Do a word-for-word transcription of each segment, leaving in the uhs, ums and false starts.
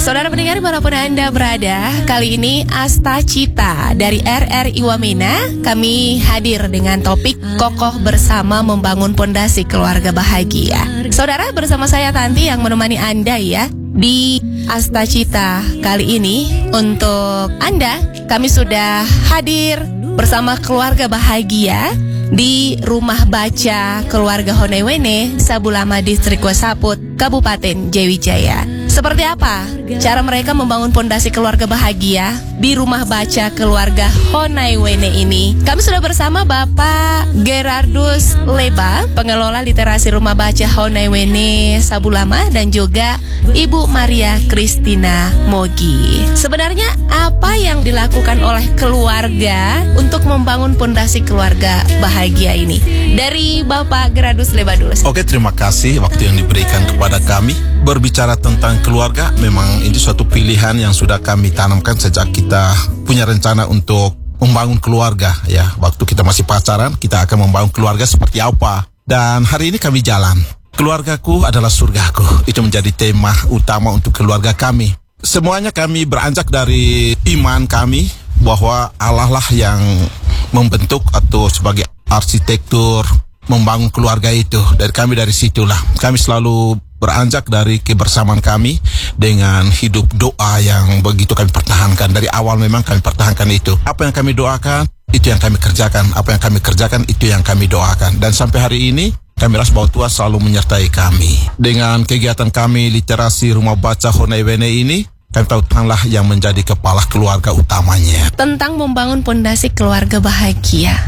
Saudara pendengar dimanapun Anda berada, kali ini Asta Cita dari R R I Wamena, kami hadir dengan topik kokoh bersama membangun pondasi keluarga bahagia. Saudara, bersama saya Tanti yang menemani Anda ya di Asta Cita kali ini. Untuk Anda, kami sudah hadir bersama keluarga bahagia di Rumah Baca Keluarga Honaiwene, Sabulama, Distrik Wesaput, Kabupaten Jayawijaya. Seperti apa cara mereka membangun pondasi keluarga bahagia di Rumah Baca Keluarga Honaiwene ini? Kami sudah bersama Bapak Gerardus Leba, pengelola literasi Rumah Baca Honaiwene Sabulama, dan juga Ibu Maria Kristina Mogi. Sebenarnya apa yang dilakukan oleh keluarga untuk membangun pondasi keluarga bahagia ini? Dari Bapak Gerardus Leba dulu. Oke, terima kasih waktu yang diberikan kepada kami. Berbicara tentang keluarga, memang ini suatu pilihan yang sudah kami tanamkan sejak kita punya rencana untuk membangun keluarga ya. Waktu kita masih pacaran, kita akan membangun keluarga seperti apa. Dan hari ini kami jalan. Keluargaku adalah surgaku. Itu menjadi tema utama untuk keluarga kami. Semuanya kami beranjak dari iman kami bahwa Allah lah yang membentuk atau sebagai arsitektur membangun keluarga itu. Dari kami dari situlah kami selalu beranjak dari kebersamaan kami dengan hidup doa yang begitu kami pertahankan. Dari awal memang kami pertahankan itu. Apa yang kami doakan, itu yang kami kerjakan. Apa yang kami kerjakan, itu yang kami doakan. Dan sampai hari ini kami rasa bahwa Tuhan selalu menyertai kami. Dengan kegiatan kami literasi Rumah Baca Honaiwene ini, kami tahu Tuhanlah yang menjadi kepala keluarga utamanya. Tentang membangun pondasi keluarga bahagia,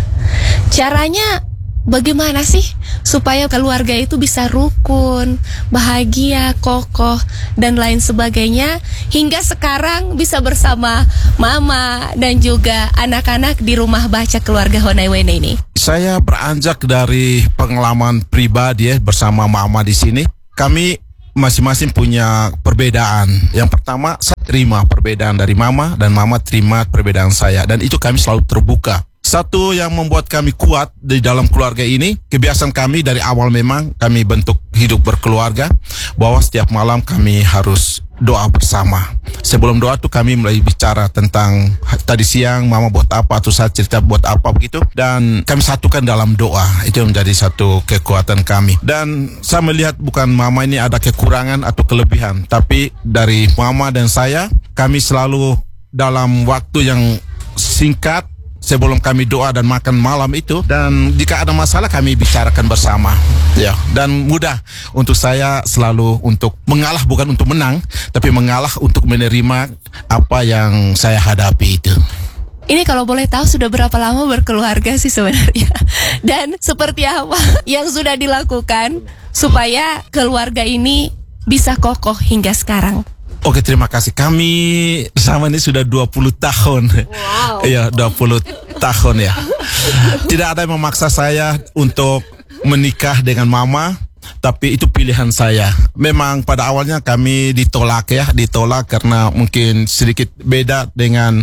caranya bagaimana sih supaya keluarga itu bisa rukun, bahagia, kokoh, dan lain sebagainya, hingga sekarang bisa bersama mama dan juga anak-anak di Rumah Baca Keluarga Honaiwene ini? Saya beranjak dari pengalaman pribadi ya, bersama mama di sini. Kami masing-masing punya perbedaan. Yang pertama, saya terima perbedaan dari mama, dan mama terima perbedaan saya, dan itu kami selalu terbuka. Satu yang membuat kami kuat di dalam keluarga ini, kebiasaan kami dari awal memang kami bentuk hidup berkeluarga, bahwa setiap malam kami harus doa bersama. Sebelum doa tuh kami mulai bicara tentang tadi siang mama buat apa, atau saya cerita buat apa begitu, dan kami satukan dalam doa. Itu menjadi satu kekuatan kami. Dan saya melihat bukan mama ini ada kekurangan atau kelebihan, tapi dari mama dan saya, kami selalu dalam waktu yang singkat sebelum kami doa dan makan malam itu, dan jika ada masalah kami bicarakan bersama ya. Dan mudah untuk saya selalu untuk mengalah, bukan untuk menang, tapi mengalah untuk menerima apa yang saya hadapi itu. Ini kalau boleh tahu sudah berapa lama berkeluarga sih sebenarnya? Dan seperti apa yang sudah dilakukan supaya keluarga ini bisa kokoh hingga sekarang? Oke, terima kasih. Kami sama ini sudah dua puluh tahun. Wow. Iya, dua puluh tahun ya. Tidak ada yang memaksa saya untuk menikah dengan mama, tapi itu pilihan saya. Memang pada awalnya kami ditolak ya, ditolak karena mungkin sedikit beda dengan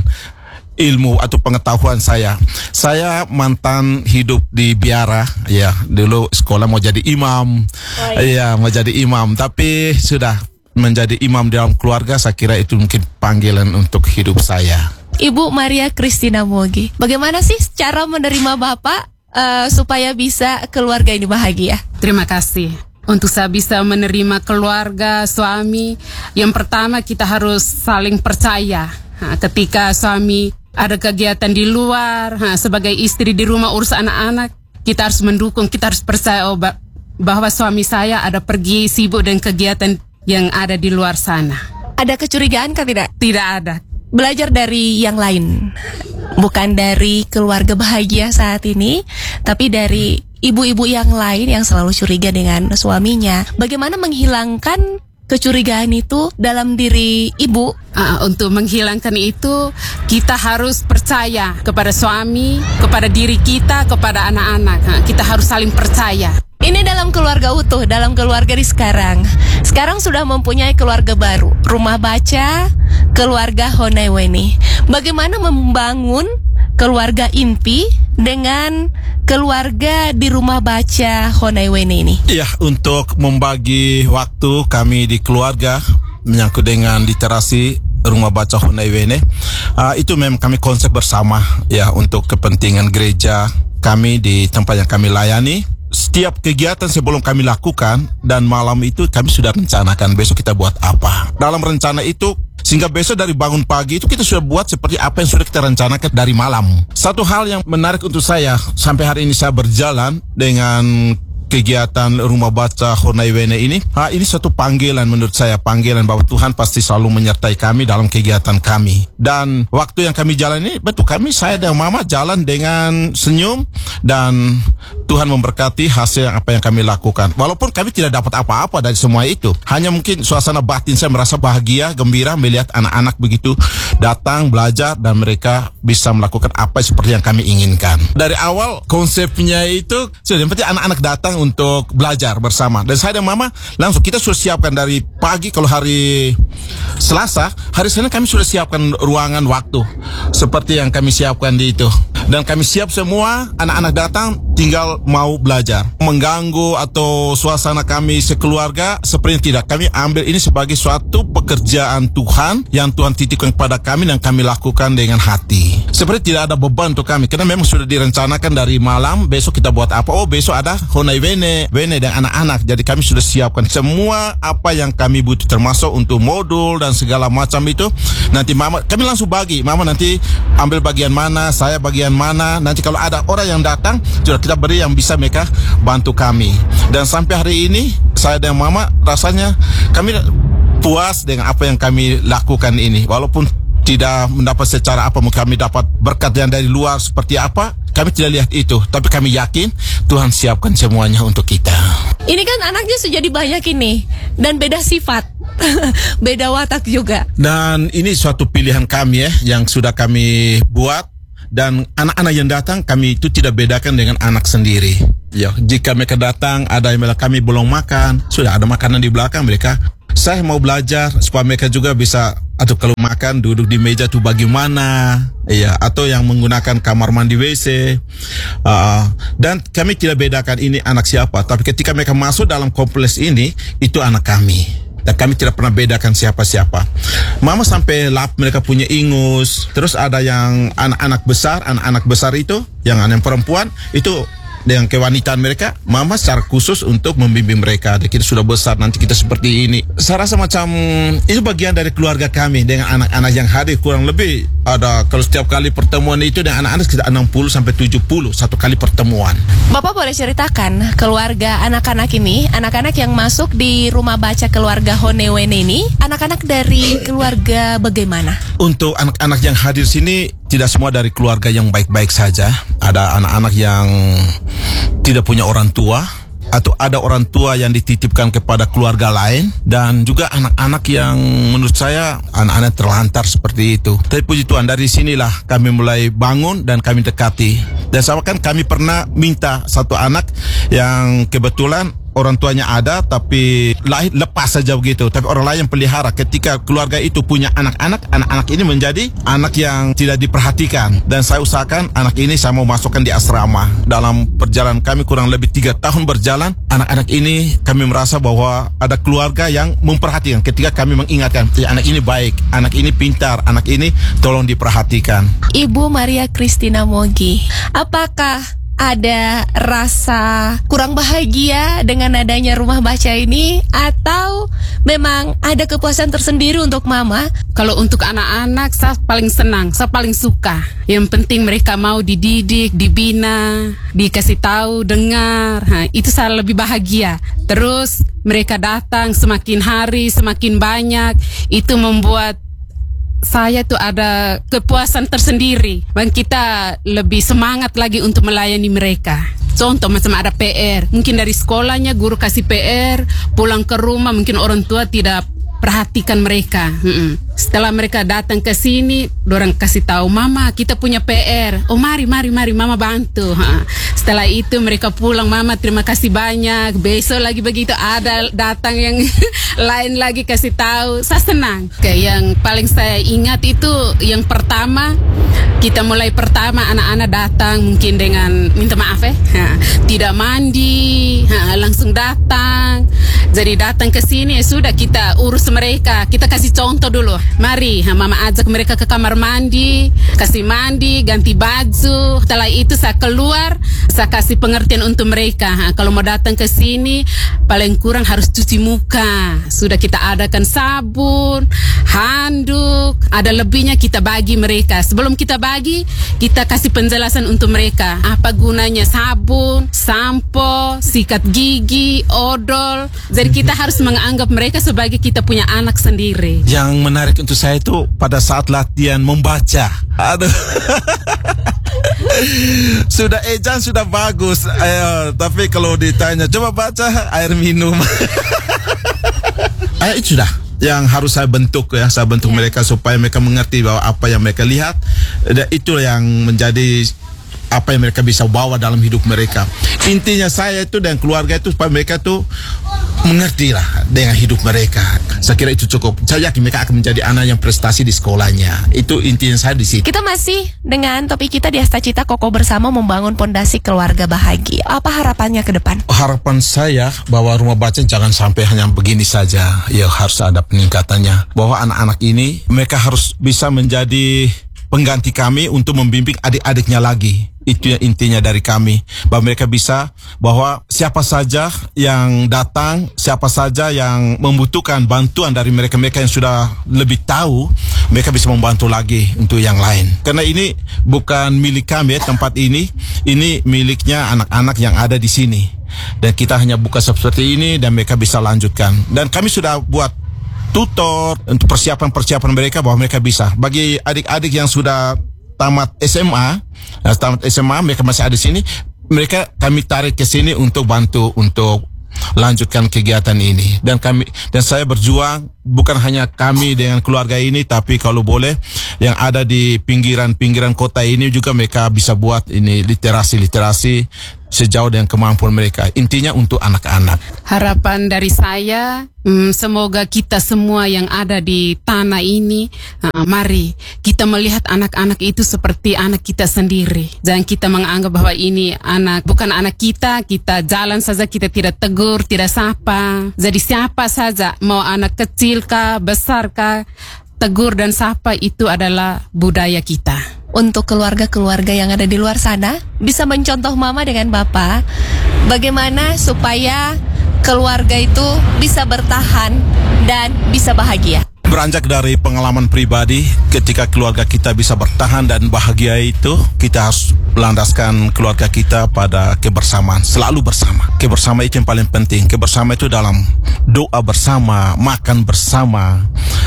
ilmu atau pengetahuan saya. Saya mantan hidup di biara ya, dulu sekolah mau jadi imam. Iya, mau jadi imam, tapi sudah menjadi imam dalam keluarga, saya kira itu mungkin panggilan untuk hidup saya. Ibu Maria Kristina Mogi, bagaimana sih cara menerima Bapak uh, supaya bisa keluarga ini bahagia? Terima kasih. Untuk saya bisa menerima keluarga, suami, yang pertama kita harus saling percaya. Nah, ketika suami ada kegiatan di luar, nah, sebagai istri di rumah urus anak-anak, kita harus mendukung, kita harus percaya oh, bahwa suami saya ada pergi sibuk dengan kegiatan yang ada di luar sana. Ada kecurigaan kan tidak? Tidak ada. Belajar dari yang lain, bukan dari keluarga bahagia saat ini, tapi dari ibu-ibu yang lain yang selalu curiga dengan suaminya. Bagaimana menghilangkan kecurigaan itu dalam diri ibu? Uh, untuk menghilangkan itu, kita harus percaya kepada suami, kepada diri kita, kepada anak-anak. Uh, kita harus saling percaya. Ini dalam keluarga utuh, dalam keluarga di sekarang. Sekarang sudah mempunyai keluarga baru, Rumah Baca Keluarga Honaiwene. Bagaimana membangun keluarga inti dengan keluarga di Rumah Baca Honaiwene ini? Iya, untuk membagi waktu kami di keluarga, menyangkut dengan literasi Rumah Baca Honaiwene. Uh, itu memang kami konsep bersama ya untuk kepentingan gereja kami di tempat yang kami layani. Setiap kegiatan sebelum kami lakukan dan malam itu kami sudah rencanakan besok kita buat apa. Dalam rencana itu sehingga besok dari bangun pagi itu kita sudah buat seperti apa yang sudah kita rencanakan dari malam. Satu hal yang menarik untuk saya sampai hari ini saya berjalan dengan kegiatan Rumah Baca Honaiwene ini, ha, ini suatu panggilan menurut saya, panggilan bahwa Tuhan pasti selalu menyertai kami dalam kegiatan kami. Dan waktu yang kami jalan ini, betul kami, saya dan Mama jalan dengan senyum dan Tuhan memberkati hasil apa yang kami lakukan. Walaupun kami tidak dapat apa-apa dari semua itu, hanya mungkin suasana batin saya merasa bahagia, gembira melihat anak-anak begitu datang, belajar, dan mereka bisa melakukan apa seperti yang kami inginkan. Dari awal konsepnya itu, sudah yang penting anak-anak datang untuk belajar bersama. Dan saya dan Mama langsung kita sudah siapkan dari pagi. Kalau hari Selasa, hari Senin kami sudah siapkan ruangan waktu seperti yang kami siapkan di itu. Dan kami siap semua, anak-anak datang tinggal mau belajar. Mengganggu atau suasana kami sekeluarga seperti tidak. Kami ambil ini sebagai suatu pekerjaan Tuhan yang Tuhan titipkan kepada kami dan kami lakukan dengan hati. Seperti tidak ada beban untuk kami karena memang sudah direncanakan dari malam. Besok kita buat apa? Oh, besok ada Honaiwene, Wene dan anak-anak. Jadi kami sudah siapkan semua apa yang kami butuh termasuk untuk modul dan segala macam itu. Nanti Mama, kami langsung bagi. Mama nanti ambil bagian mana, saya bagian mana. Nanti kalau ada orang yang datang, sudah kita beri yang bisa mereka bantu kami. Dan sampai hari ini saya dan Mama rasanya kami puas dengan apa yang kami lakukan ini. Walaupun tidak mendapat secara apa, kami dapat berkat yang dari luar seperti apa, kami tidak lihat itu. Tapi kami yakin Tuhan siapkan semuanya untuk kita. Ini kan anaknya sudah jadi banyak ini, dan beda sifat, beda watak juga. Dan ini suatu pilihan kami ya, yang sudah kami buat. Dan anak-anak yang datang kami itu tidak bedakan dengan anak sendiri. Ya, jika mereka datang ada yang bilang kami belum makan, sudah ada makanan di belakang mereka. Saya mau belajar supaya mereka juga bisa, atau kalau makan duduk di meja tuh bagaimana, iya, atau yang menggunakan kamar mandi W C. Uh, dan kami tidak bedakan ini anak siapa, tapi ketika mereka masuk dalam kompleks ini, itu anak kami. Dan kami tidak pernah bedakan siapa-siapa. Mama sampai lap mereka punya ingus. Terus ada yang anak-anak besar, anak-anak besar itu, yang anak perempuan itu dengan kewanitaan mereka, Mama secara khusus untuk membimbing mereka. Dan kita sudah besar, nanti kita seperti ini. Saya rasa macam itu bagian dari keluarga kami dengan anak-anak yang hadir kurang lebih ada, kalau setiap kali pertemuan itu dengan anak-anak sekitar enam puluh sampai tujuh puluh satu kali pertemuan. Bapak boleh ceritakan keluarga anak-anak ini, anak-anak yang masuk di Rumah Baca Keluarga Honaiwene ini, anak-anak dari keluarga bagaimana? Untuk anak-anak yang hadir sini tidak semua dari keluarga yang baik-baik saja. Ada anak-anak yang tidak punya orang tua, atau ada orang tua yang dititipkan kepada keluarga lain, dan juga anak-anak yang menurut saya anak-anak terlantar seperti itu. Tapi puji Tuhan, dari sinilah kami mulai bangun dan kami dekati. Dan sama kan kami pernah minta satu anak yang kebetulan orang tuanya ada tapi lahir lepas saja begitu, tapi orang lain yang pelihara. Ketika keluarga itu punya anak-anak, anak-anak ini menjadi anak yang tidak diperhatikan. Dan saya usahakan anak ini saya mau masukkan di asrama. Dalam perjalanan kami kurang lebih tiga tahun berjalan, anak-anak ini kami merasa bahwa ada keluarga yang memperhatikan. Ketika kami mengingatkan, ya, anak ini baik, anak ini pintar, anak ini tolong diperhatikan. Ibu Maria Christina Mogi, apakah ada rasa kurang bahagia dengan adanya rumah baca ini, atau memang ada kepuasan tersendiri untuk Mama? Kalau untuk anak-anak, saya paling senang, saya paling suka. Yang penting mereka mau dididik, dibina, dikasih tahu, dengar. Nah, itu saya lebih bahagia. Terus mereka datang semakin hari, semakin banyak. Itu membuat saya tuh ada kepuasan tersendiri. Bang, kita lebih semangat lagi untuk melayani mereka. Contoh macam ada P R, mungkin dari sekolahnya guru kasih P R, pulang ke rumah mungkin orang tua tidak perhatikan mereka. Mm-mm. Setelah mereka datang ke sini, dorang kasih tahu, "Mama, kita punya P R." "Oh, mari, mari, mari, Mama bantu." Ha. Setelah itu mereka pulang, "Mama, terima kasih banyak." Besok lagi begitu ada datang yang lain lagi kasih tahu. Saya senang. Kayak yang paling saya ingat itu yang pertama, kita mulai pertama anak-anak datang mungkin dengan minta maaf ya, ha, tidak mandi, ha, langsung datang. Jadi datang ke sini ya sudah kita urus mereka. Kita kasih contoh dulu. Mari, ha, Mama ajak mereka ke kamar mandi, kasih mandi, ganti baju. Setelah itu saya keluar, saya kasih pengertian untuk mereka. Ha, kalau mau datang ke sini, paling kurang harus cuci muka. Sudah kita adakan sabun, handuk, ada lebihnya kita bagi mereka. Sebelum kita bagi, kita kasih penjelasan untuk mereka. Apa gunanya sabun, sampo, sikat gigi, odol. Jadi kita harus menganggap mereka sebagai kita punya anak sendiri. Yang menarik untuk saya itu pada saat latihan membaca. Aduh. Sudah ejan sudah bagus, ayo, tapi kalau ditanya coba baca air minum. Ayo, itu sudah yang harus saya bentuk ya, saya bentuk yeah. mereka supaya mereka mengerti bahwa apa yang mereka lihat, dan itu yang menjadi apa yang mereka bisa bawa dalam hidup mereka. Intinya saya itu dan keluarga itu supaya mereka tuh mengerti lah dengan hidup mereka. Saya kira itu cukup. Saya yakin mereka akan menjadi anak yang prestasi di sekolahnya. Itu intinya saya di situ. Kita masih dengan topik kita di Asta Cita, Kokoh Bersama Membangun Pondasi Keluarga Bahagia. Apa harapannya ke depan? Harapan saya bahwa rumah bacaan jangan sampai hanya begini saja. Ya harus ada peningkatannya. Bahwa anak-anak ini mereka harus bisa menjadi pengganti kami untuk membimbing adik-adiknya lagi. Itu yang intinya dari kami, bahwa mereka bisa, bahwa siapa saja yang datang, siapa saja yang membutuhkan bantuan dari mereka-mereka yang sudah lebih tahu, mereka bisa membantu lagi untuk yang lain. Karena ini bukan milik kami ya, tempat ini, ini miliknya anak-anak yang ada di sini. Dan kita hanya buka seperti ini dan mereka bisa lanjutkan. Dan kami sudah buat tutor untuk persiapan-persiapan mereka bahwa mereka bisa. Bagi adik-adik yang sudah tamat S M A, tamat S M A mereka masih ada di sini, mereka kami tarik ke sini untuk bantu untuk lanjutkan kegiatan ini. Dan kami dan saya berjuang bukan hanya kami dengan keluarga ini, tapi kalau boleh yang ada di pinggiran-pinggiran kota ini juga mereka bisa buat ini literasi-literasi sejauh dengan kemampuan mereka. Intinya untuk anak-anak. Harapan dari saya, hmm, semoga kita semua yang ada di tanah ini, uh, mari kita melihat anak-anak itu seperti anak kita sendiri. Jangan kita menganggap bahwa ini anak bukan anak kita, kita jalan saja kita tidak tegur, tidak sapa. Jadi siapa saja, mau anak kecil kah, besar kah, tegur dan sapa itu adalah budaya kita. Untuk keluarga-keluarga yang ada di luar sana, bisa mencontoh mama dengan bapak, bagaimana supaya keluarga itu bisa bertahan dan bisa bahagia. Beranjak dari pengalaman pribadi, ketika keluarga kita bisa bertahan dan bahagia itu, kita harus landaskan keluarga kita pada kebersamaan, selalu bersama. Kebersamaan itu yang paling penting. Kebersamaan itu dalam doa bersama, makan bersama,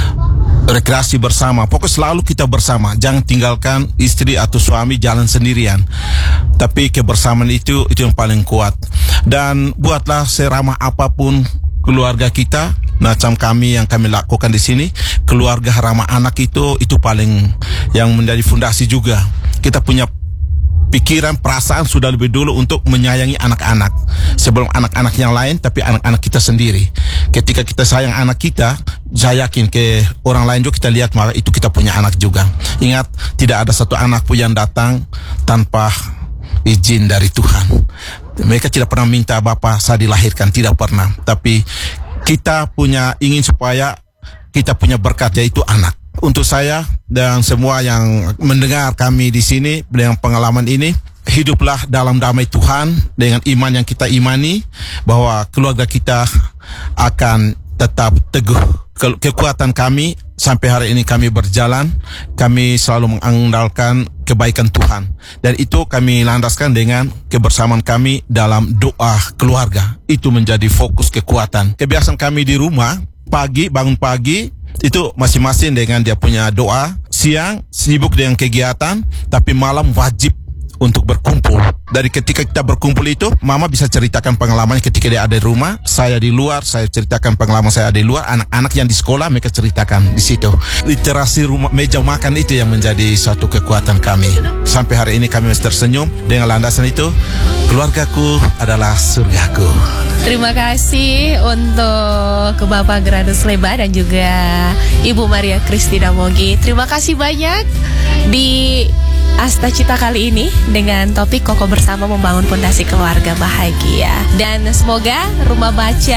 rekreasi bersama. Pokoknya selalu kita bersama. Jangan tinggalkan istri atau suami jalan sendirian. Tapi kebersamaan itu itu yang paling kuat. Dan buatlah seramah apapun keluarga kita, macam kami yang kami lakukan di sini, keluarga ramah anak itu itu paling yang menjadi fondasi juga. Kita punya pikiran, perasaan sudah lebih dulu untuk menyayangi anak-anak sebelum anak-anak yang lain, tapi anak-anak kita sendiri. Ketika kita sayang anak kita, saya yakin ke orang lain juga kita lihat maka itu kita punya anak juga. Ingat, tidak ada satu anak pun yang datang tanpa izin dari Tuhan. Mereka tidak pernah minta Bapak saya dilahirkan, tidak pernah. Tapi kita punya ingin supaya kita punya berkat, yaitu anak. Untuk saya dan semua yang mendengar kami di sini dengan pengalaman ini, hiduplah dalam damai Tuhan dengan iman yang kita imani bahwa keluarga kita akan tetap teguh. Ke- kekuatan kami sampai hari ini kami berjalan, kami selalu mengandalkan kebaikan Tuhan. Dan itu kami landaskan dengan kebersamaan kami dalam doa keluarga. Itu menjadi fokus kekuatan. Kebiasaan kami di rumah, pagi, bangun pagi, itu masing-masing dengan dia punya doa. Siang sibuk dengan kegiatan, tapi malam wajib untuk berkumpul. Dari ketika kita berkumpul itu, mama bisa ceritakan pengalamannya ketika dia ada di rumah, saya di luar, saya ceritakan pengalaman saya ada di luar, anak-anak yang di sekolah mereka ceritakan di situ. Literasi rumah meja makan itu yang menjadi suatu kekuatan kami. Sampai hari ini kami masih tersenyum dengan landasan itu, keluargaku adalah surgaku. Terima kasih untuk Bapak Granus Leba dan juga Ibu Maria Kristina Mogi. Terima kasih banyak di Asta Cita kali ini dengan topik Kokoh Bersama Membangun Pondasi Keluarga Bahagia. Dan semoga Rumah Baca